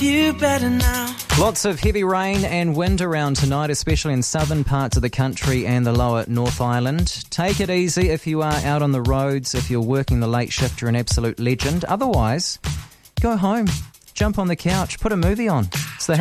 You better now. Lots of heavy rain and wind around tonight, especially in southern parts of the country and the lower North Island. Take it easy if you are out on the roads. If you're working the late shift, you're an absolute legend. Otherwise, go home, jump on the couch, put a movie on. It's the